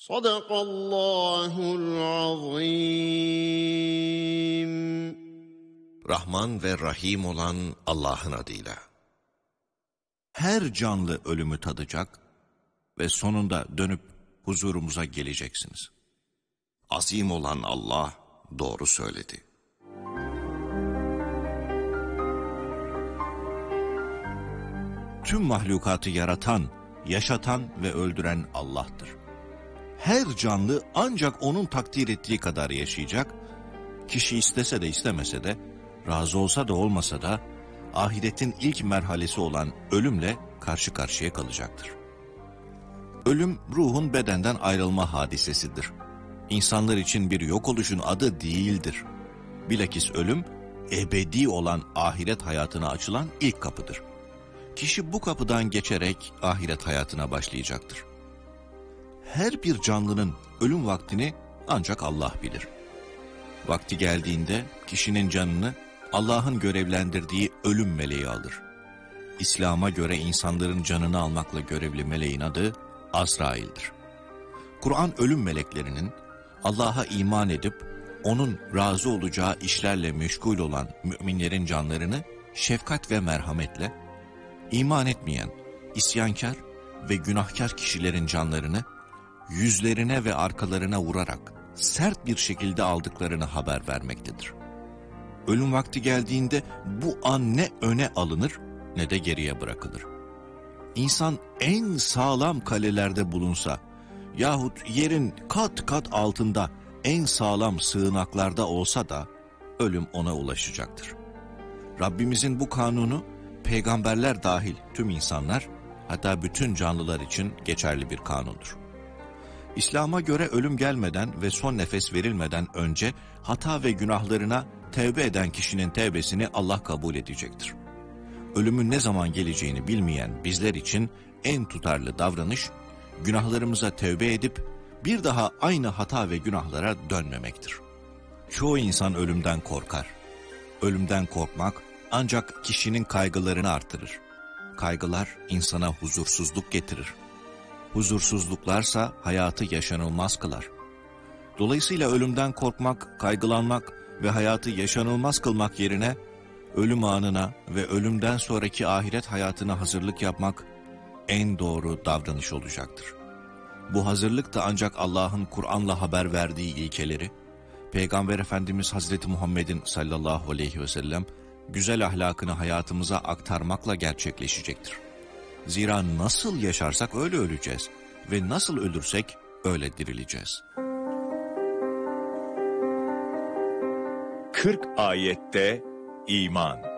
Sadakallahul azim. Rahman ve Rahim olan Allah'ın adıyla. Her canlı ölümü tadacak ve sonunda dönüp huzurumuza geleceksiniz. Azim olan Allah doğru söyledi. Tüm mahlukatı yaratan, yaşatan ve öldüren Allah'tır. Her canlı ancak O'nun takdir ettiği kadar yaşayacak, kişi istese de istemese de, razı olsa da olmasa da, ahiretin ilk merhalesi olan ölümle karşı karşıya kalacaktır. Ölüm, ruhun bedenden ayrılma hadisesidir. İnsanlar için bir yok oluşun adı değildir. Bilakis ölüm, ebedi olan ahiret hayatına açılan ilk kapıdır. Kişi bu kapıdan geçerek ahiret hayatına başlayacaktır. Her bir canlının ölüm vaktini ancak Allah bilir. Vakti geldiğinde kişinin canını Allah'ın görevlendirdiği ölüm meleği alır. İslam'a göre insanların canını almakla görevli meleğin adı Azrail'dir. Kur'an ölüm meleklerinin Allah'a iman edip O'nun razı olacağı işlerle meşgul olan müminlerin canlarını şefkat ve merhametle, iman etmeyen, isyankar ve günahkar kişilerin canlarını yüzlerine ve arkalarına vurarak sert bir şekilde aldıklarını haber vermektedir. Ölüm vakti geldiğinde bu an ne öne alınır ne de geriye bırakılır. İnsan en sağlam kalelerde bulunsa yahut yerin kat kat altında en sağlam sığınaklarda olsa da ölüm ona ulaşacaktır. Rabbimizin bu kanunu peygamberler dahil tüm insanlar, hatta bütün canlılar için geçerli bir kanundur. İslam'a göre ölüm gelmeden ve son nefes verilmeden önce hata ve günahlarına tevbe eden kişinin tevbesini Allah kabul edecektir. Ölümün ne zaman geleceğini bilmeyen bizler için en tutarlı davranış, günahlarımıza tevbe edip bir daha aynı hata ve günahlara dönmemektir. Çoğu insan ölümden korkar. Ölümden korkmak ancak kişinin kaygılarını artırır. Kaygılar insana huzursuzluk getirir. Huzursuzluklarsa hayatı yaşanılmaz kılar. Dolayısıyla ölümden korkmak, kaygılanmak ve hayatı yaşanılmaz kılmak yerine ölüm anına ve ölümden sonraki ahiret hayatına hazırlık yapmak en doğru davranış olacaktır. Bu hazırlık da ancak Allah'ın Kur'an'la haber verdiği ilkeleri, Peygamber Efendimiz Hazreti Muhammed'in sallallahu aleyhi ve sellem güzel ahlakını hayatımıza aktarmakla gerçekleşecektir. Zira nasıl yaşarsak öyle öleceğiz ve nasıl ölürsek öyle dirileceğiz. 40 ayette iman.